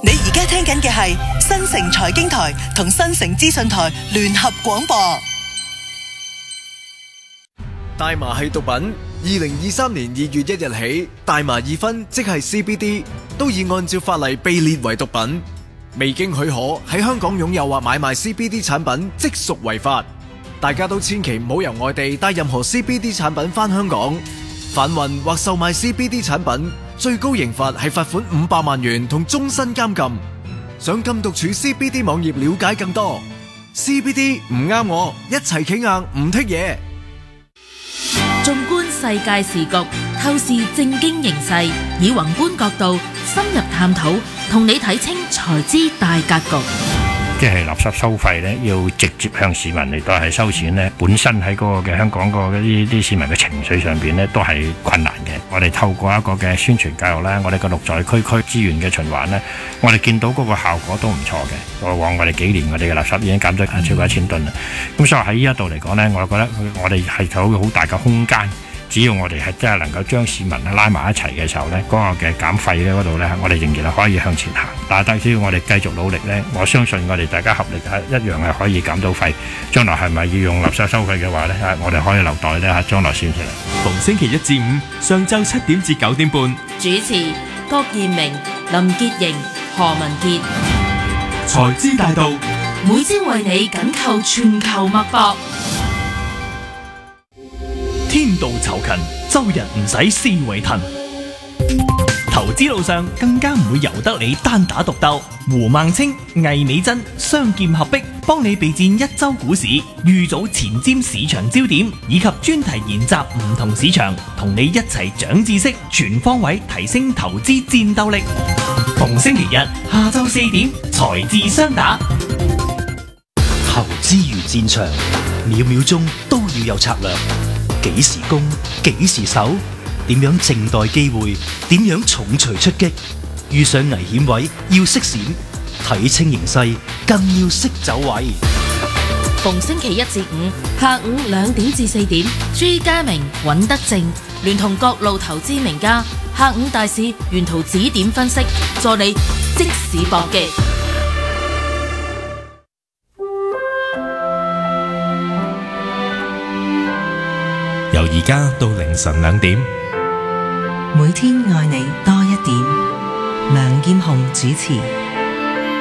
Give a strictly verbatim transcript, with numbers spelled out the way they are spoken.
你而家聽緊嘅係新城財經台同新城資訊台聯合廣播。 大麻係毒品，二零二三年二月一日起，大麻二酚即係 C B D 都已按照法例被列為毒品，未經許可喺香港擁有或買賣 C B D 產品即屬違法。大家都千祈唔好由外地帶任何 C B D 產品返香港，販運或售賣 C B D 產品，最高刑罰係罰款五百萬元同終身監禁。上禁毒處 C B D 網頁了解更多。C B D 唔啱我，一齊企硬唔剔嘢。 縱觀世界時局，透視政經形勢，以宏觀角度深入探討，同你睇清財資大格局。 即係垃圾收費咧，要直接向市民嚟到係收錢咧，本身喺嗰個嘅香港個啲啲市民嘅情緒上邊咧，都係困難嘅。我哋透過一個嘅宣傳教育咧，我哋嘅綠在區區資源嘅循環咧，我哋見到嗰個效果都唔錯嘅。過往我哋幾年我哋嘅垃圾已經減咗超過一千噸啦。咁所以喺呢一度嚟講咧，我覺得我哋係有好大嘅空間。只要我哋係真係能夠將市民拉埋一齊嘅時候呢，嗰個嘅減費咧嗰度呢，我哋仍然係可以向前行。但係只要我哋繼續努力呢，我相信我哋大家合力係一樣係可以減到費。將來係咪要用垃圾收費嘅話呢？我哋可以留待呢將來先出嚟。 逢星期一至五上晝七點至九點半， 主持郭燕明、林潔瑩、何文傑， 財資大道， 每朝為你緊扣全球脈搏。 天道酬勤，周日唔使思維騰。投資路上更加唔會由得你單打獨鬥。胡孟青、魏美珍雙劍合璧，幫你備戰一周股市，預早前瞻市場焦點，以及專題研習唔同市場，同你一齊長知識，全方位提升投資戰鬥力。逢星期日下晝四點，財智雙打。 投資如戰場，秒秒鐘都要有策略。幾時攻，幾時守，點樣靜待機會，點樣重錘出擊，遇上危險位要識閃，睇清形勢更要識走位。 逢星期一至五下午兩點至四點，朱家明、尹德正聯同各路投資名家，下午大市沿途指點分析，助你即時搏擊。 由而家到凌晨兩點， 每天愛你多一點。梁劍虹主持。